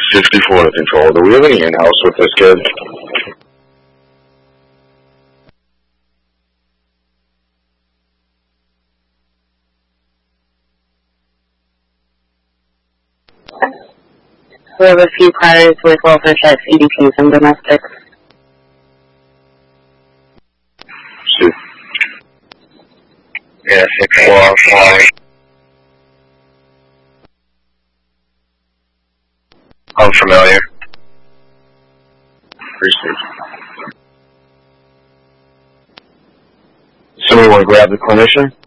64 to control. Do we have any in-house with this kid? We have a few priors with welfare checks, EDPs, and domestics. Shoot. Yeah, 6-4. Unfamiliar. Appreciate it. Somebody want to grab the clinician?